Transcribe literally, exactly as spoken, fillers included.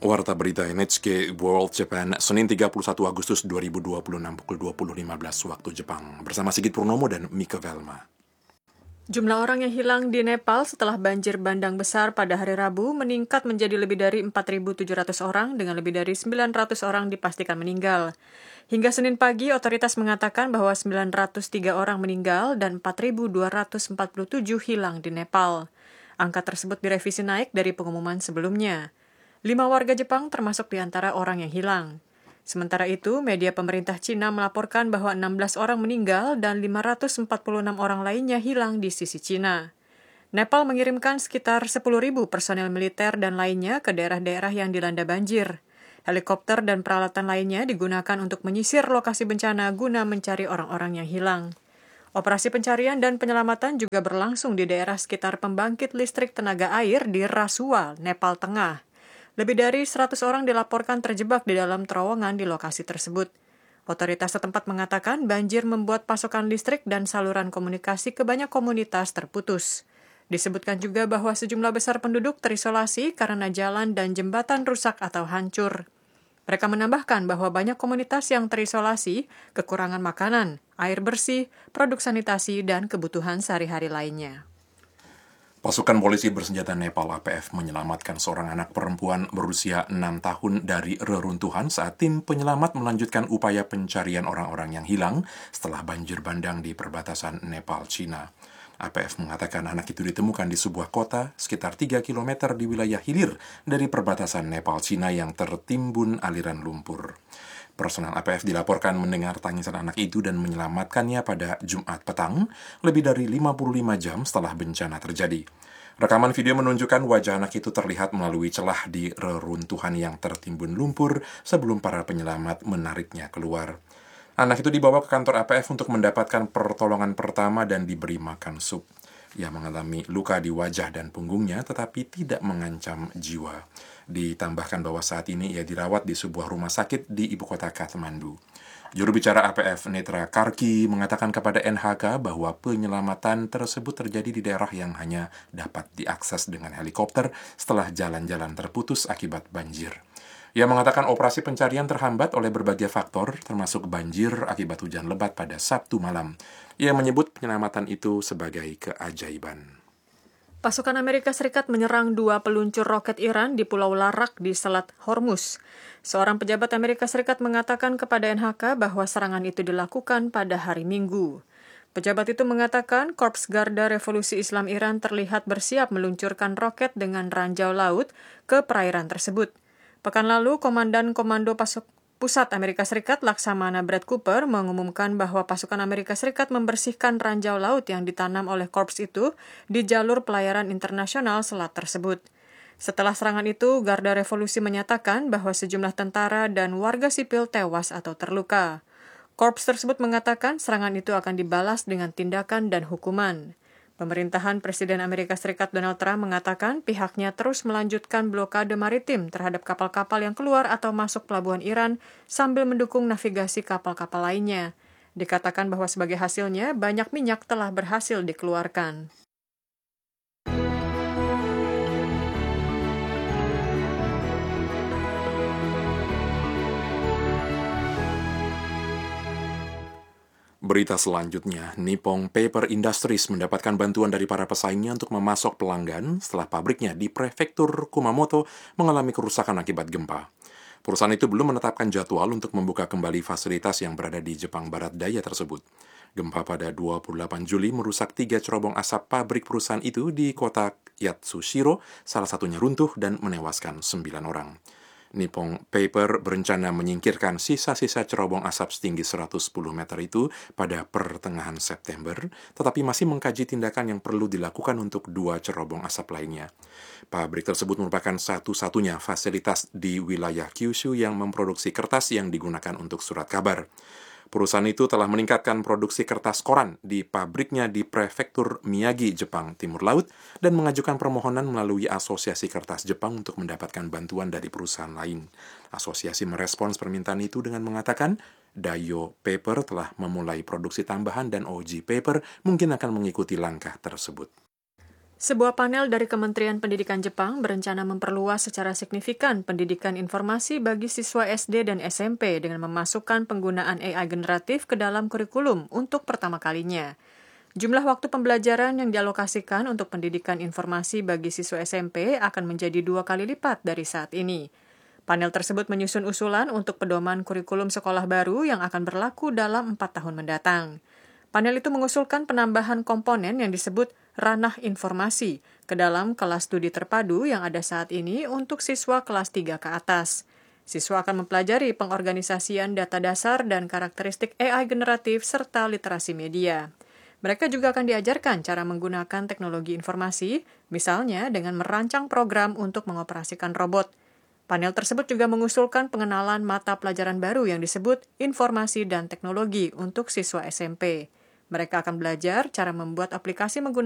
Warta Berita N H K World Japan, Senin tiga puluh satu Agustus dua ribu dua puluh enam pukul dua puluh lima belas waktu Jepang. Bersama Sigit Purnomo dan Mika Velma. Jumlah orang yang hilang di Nepal setelah banjir bandang besar pada hari Rabu meningkat menjadi lebih dari empat ribu tujuh ratus orang dengan lebih dari sembilan ratus orang dipastikan meninggal. Hingga Senin pagi, otoritas mengatakan bahwa sembilan ratus tiga orang meninggal dan empat ribu dua ratus empat puluh tujuh hilang di Nepal. Angka tersebut direvisi naik dari pengumuman sebelumnya. Lima warga Jepang termasuk di antara orang yang hilang. Sementara itu, media pemerintah Cina melaporkan bahwa enam belas orang meninggal dan lima ratus empat puluh enam orang lainnya hilang di sisi Cina. Nepal mengirimkan sekitar sepuluh ribu personel militer dan lainnya ke daerah-daerah yang dilanda banjir. Helikopter dan peralatan lainnya digunakan untuk menyisir lokasi bencana guna mencari orang-orang yang hilang. Operasi pencarian dan penyelamatan juga berlangsung di daerah sekitar pembangkit listrik tenaga air di Rasuwa, Nepal Tengah. Lebih dari seratus orang dilaporkan terjebak di dalam terowongan di lokasi tersebut. Otoritas setempat mengatakan banjir membuat pasokan listrik dan saluran komunikasi ke banyak komunitas terputus. Disebutkan juga bahwa sejumlah besar penduduk terisolasi karena jalan dan jembatan rusak atau hancur. Mereka menambahkan bahwa banyak komunitas yang terisolasi kekurangan makanan, air bersih, produk sanitasi, dan kebutuhan sehari-hari lainnya. Pasukan polisi bersenjata Nepal A P F menyelamatkan seorang anak perempuan berusia enam tahun dari reruntuhan saat tim penyelamat melanjutkan upaya pencarian orang-orang yang hilang setelah banjir bandang di perbatasan Nepal-Cina. A P F mengatakan anak itu ditemukan di sebuah kota sekitar tiga kilometer di wilayah hilir dari perbatasan Nepal-Cina yang tertimbun aliran lumpur. Personel A P F dilaporkan mendengar tangisan anak itu dan menyelamatkannya pada Jumat petang, lebih dari lima puluh lima jam setelah bencana terjadi. Rekaman video menunjukkan wajah anak itu terlihat melalui celah di reruntuhan yang tertimbun lumpur sebelum para penyelamat menariknya keluar. Anak itu dibawa ke kantor A P F untuk mendapatkan pertolongan pertama dan diberi makan sup. Ia mengalami luka di wajah dan punggungnya tetapi tidak mengancam jiwa. Ditambahkan bahwa saat ini ia dirawat di sebuah rumah sakit di ibu kota Kathmandu. Juru bicara A P F Netra Karki mengatakan kepada N H K bahwa penyelamatan tersebut terjadi di daerah yang hanya dapat diakses dengan helikopter setelah jalan-jalan terputus akibat banjir. Ia mengatakan operasi pencarian terhambat oleh berbagai faktor, termasuk banjir akibat hujan lebat pada Sabtu malam. Ia menyebut penyelamatan itu sebagai keajaiban. Pasukan Amerika Serikat menyerang dua peluncur roket Iran di Pulau Larak di Selat Hormuz. Seorang pejabat Amerika Serikat mengatakan kepada N H K bahwa serangan itu dilakukan pada hari Minggu. Pejabat itu mengatakan Korps Garda Revolusi Islam Iran terlihat bersiap meluncurkan roket dengan ranjau laut ke perairan tersebut. Pekan lalu, Komandan Komando Pasuk Pusat Amerika Serikat Laksamana Brad Cooper mengumumkan bahwa pasukan Amerika Serikat membersihkan ranjau laut yang ditanam oleh korps itu di jalur pelayaran internasional selat tersebut. Setelah serangan itu, Garda Revolusi menyatakan bahwa sejumlah tentara dan warga sipil tewas atau terluka. Korps tersebut mengatakan serangan itu akan dibalas dengan tindakan dan hukuman. Pemerintahan Presiden Amerika Serikat Donald Trump mengatakan pihaknya terus melanjutkan blokade maritim terhadap kapal-kapal yang keluar atau masuk pelabuhan Iran sambil mendukung navigasi kapal-kapal lainnya. Dikatakan bahwa sebagai hasilnya banyak minyak telah berhasil dikeluarkan. Berita selanjutnya, Nippon Paper Industries mendapatkan bantuan dari para pesaingnya untuk memasok pelanggan setelah pabriknya di prefektur Kumamoto mengalami kerusakan akibat gempa. Perusahaan itu belum menetapkan jadwal untuk membuka kembali fasilitas yang berada di Jepang Barat Daya tersebut. Gempa pada dua puluh delapan Juli merusak tiga cerobong asap pabrik perusahaan itu di kota Yatsushiro, salah satunya runtuh dan menewaskan sembilan orang. Nippon Paper berencana menyingkirkan sisa-sisa cerobong asap setinggi seratus sepuluh meter itu pada pertengahan September, tetapi masih mengkaji tindakan yang perlu dilakukan untuk dua cerobong asap lainnya. Pabrik tersebut merupakan satu-satunya fasilitas di wilayah Kyushu yang memproduksi kertas yang digunakan untuk surat kabar. Perusahaan itu telah meningkatkan produksi kertas koran di pabriknya di prefektur Miyagi, Jepang Timur Laut, dan mengajukan permohonan melalui Asosiasi Kertas Jepang untuk mendapatkan bantuan dari perusahaan lain. Asosiasi merespons permintaan itu dengan mengatakan, Dayo Paper telah memulai produksi tambahan dan O G Paper mungkin akan mengikuti langkah tersebut. Sebuah panel dari Kementerian Pendidikan Jepang berencana memperluas secara signifikan pendidikan informasi bagi siswa S D dan S M P dengan memasukkan penggunaan A I generatif ke dalam kurikulum untuk pertama kalinya. Jumlah waktu pembelajaran yang dialokasikan untuk pendidikan informasi bagi siswa S M P akan menjadi dua kali lipat dari saat ini. Panel tersebut menyusun usulan untuk pedoman kurikulum sekolah baru yang akan berlaku dalam empat tahun mendatang. Panel itu mengusulkan penambahan komponen yang disebut ranah informasi ke dalam kelas studi terpadu yang ada saat ini untuk siswa kelas tiga ke atas. Siswa akan mempelajari pengorganisasian data dasar dan karakteristik A I generatif serta literasi media. Mereka juga akan diajarkan cara menggunakan teknologi informasi, misalnya dengan merancang program untuk mengoperasikan robot. Panel tersebut juga mengusulkan pengenalan mata pelajaran baru yang disebut informasi dan teknologi untuk siswa S M P. Mereka akan belajar cara membuat aplikasi menggunakan